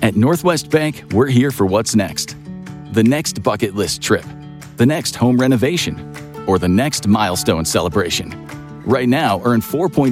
At Northwest Bank, we're here for what's next. The next bucket list trip, the next home renovation, or the next milestone celebration. Right now, earn 4.0